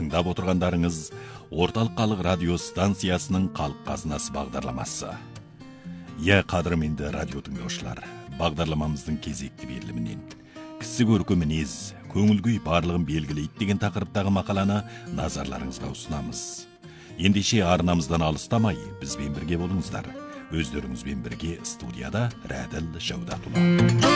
тыңдап отырғандарыңыз Орталық халық радио станциясының халық қазынасы бағдарламасы. Қадірменді радио тыңдаушылар, бағдарламамыздың кезекті берілімінен кісі көркі мінез, көңіл күй барлығын белгілейді деген тақырыптағы мақаланы назарларыңызға ұсынамыз. Ендеше арнамыздан алыстамай, бізбен бірге болыңыздар. Өздеріңізбен бірге студияда Рәділ Жаудатұлы.